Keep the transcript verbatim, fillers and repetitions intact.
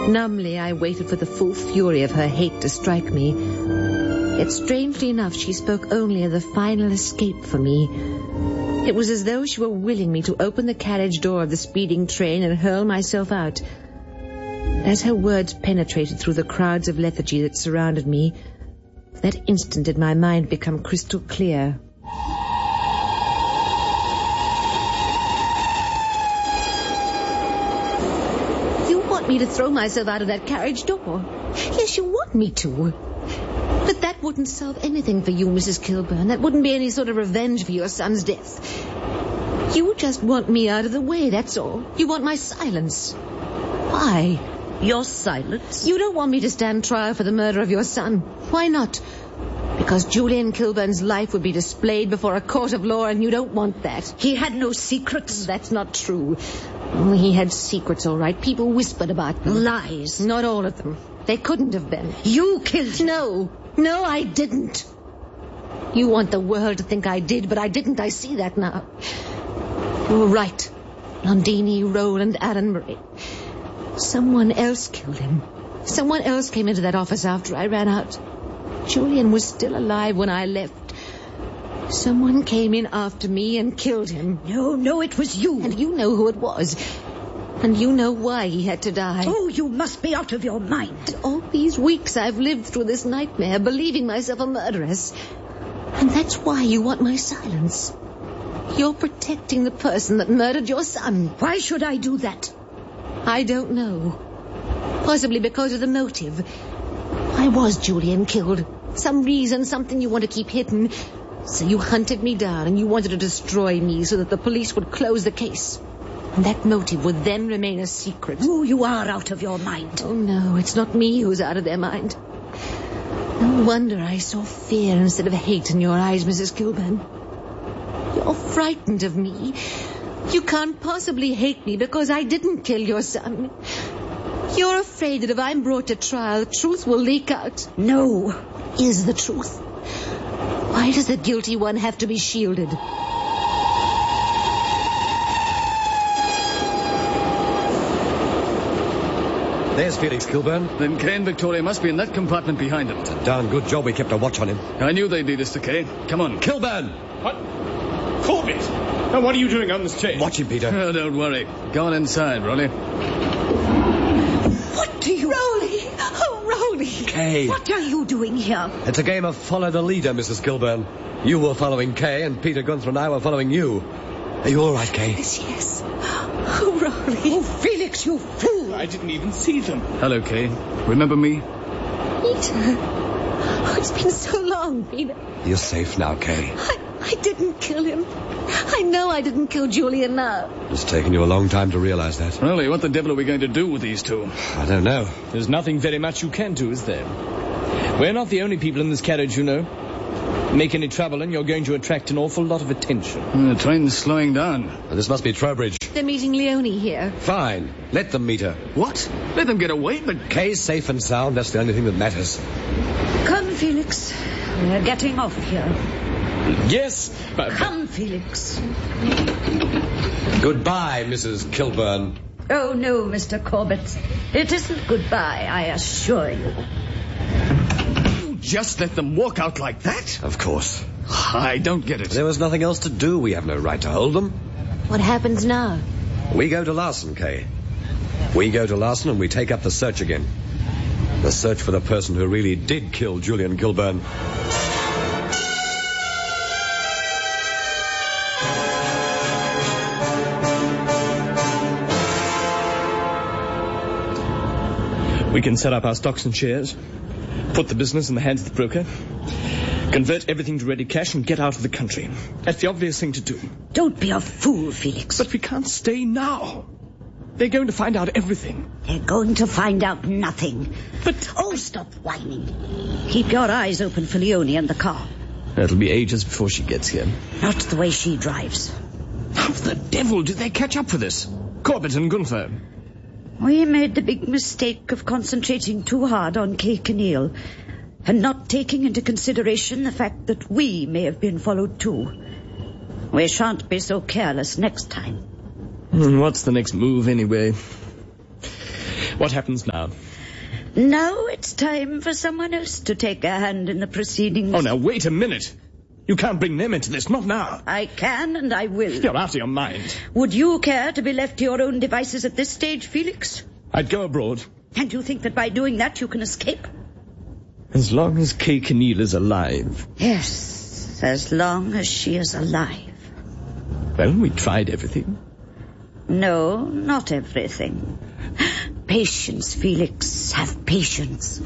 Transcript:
Numbly, I waited for the full fury of her hate to strike me. Yet strangely enough, she spoke only of the final escape for me. It was as though she were willing me to open the carriage door of the speeding train and hurl myself out. As her words penetrated through the crowds of lethargy that surrounded me, for that instant did my mind become crystal clear. You want me to throw myself out of that carriage door? Yes, you want me to. But that wouldn't solve anything for you, Missus Kilburn. That wouldn't be any sort of revenge for your son's death. You just want me out of the way, that's all. You want my silence. Why? Your silence? You don't want me to stand trial for the murder of your son. Why not? Because Julian Kilburn's life would be displayed before a court of law, and you don't want that. He had no secrets. That's not true. He had secrets, all right. People whispered about them. Lies. Not all of them. They couldn't have been. You killed him. No. No, I didn't. You want the world to think I did, but I didn't. I see that now. You were right. Londini, Roland, Attenbury. Someone else killed him. Someone else came into that office after I ran out. Julian was still alive when I left. Someone came in after me and killed him. No, no, it was you. And you know who it was. And you know why he had to die. Oh, you must be out of your mind. All these weeks I've lived through this nightmare, believing myself a murderess. And that's why you want my silence. You're protecting the person that murdered your son. Why should I do that? I don't know. Possibly because of the motive. Why was Julian killed? Some reason, something you want to keep hidden. So you hunted me down and you wanted to destroy me so that the police would close the case. And that motive would then remain a secret. Oh, you are out of your mind. Oh, no, it's not me who's out of their mind. No wonder I saw fear instead of hate in your eyes, Missus Kilburn. You're frightened of me. You can't possibly hate me because I didn't kill your son. You're afraid that if I'm brought to trial, the truth will leak out. No. What is the truth? Why does the guilty one have to be shielded? There's Felix Kilburn. Then Kay and Victoria must be in that compartment behind them. It's a darn good job we kept a watch on him. I knew they'd lead us to Kay. Come on. Kilburn! What? Corbett! Now, what are you doing on this chain? Watch him, Peter. Oh, don't worry. Go on inside, Rolly. What do you... Rolly! Oh, Rolly! Kay. What are you doing here? It's a game of follow the leader, Missus Kilburn. You were following Kay, and Peter Gunther and I were following you. Are you all right, Kay? Yes, yes. Oh, Rolly. Oh, Felix, you fool! I didn't even see them. Hello, Kay. Remember me? Peter. Oh, it's been so long, Peter. You're safe now, Kay. I, I didn't kill him. I know I didn't kill Julian now. It's taken you a long time to realize that. Rolly, what the devil are we going to do with these two? I don't know. There's nothing very much you can do, is there? We're not the only people in this carriage, you know. Make any trouble and you're going to attract an awful lot of attention. The train's slowing down. This must be Trowbridge. They're meeting Leonie here. Fine. Let them meet her. What? Let them get away? But Kay's safe and sound. That's the only thing that matters. Come, Felix. We're getting off here. Yes, but... Come, Felix. Goodbye, Missus Kilburn. Oh, no, Mister Corbett. It isn't goodbye, I assure you. just let them walk out like that? Of course. I don't get it. There was nothing else to do. We have no right to hold them. What happens now? We go to Larson, Kay. We go to Larson and we take up the search again. The search for the person who really did kill Julian Kilburn. We can set up our stocks and shares, put the business in the hands of the broker, convert everything to ready cash and get out of the country. That's the obvious thing to do. Don't be a fool, Felix. But we can't stay now. They're going to find out everything. They're going to find out nothing. But... Oh, stop whining. Keep your eyes open for Leonie and the car. It'll be ages before she gets here. Not the way she drives. How the devil did they catch up for this? Corbett and Gunther. We made the big mistake of concentrating too hard on Kay Kinneal and not taking into consideration the fact that we may have been followed too. We shan't be so careless next time. What's the next move, anyway? What happens now? Now it's time for someone else to take a hand in the proceedings. Oh, now, wait a minute. You can't bring them into this, not now. I can and I will. You're out of your mind. Would you care to be left to your own devices at this stage, Felix? I'd go abroad. And you think that by doing that you can escape? As long as Kay Keneal is alive. Yes, as long as she is alive. Well, we tried everything. No, not everything. Patience, Felix. Have patience.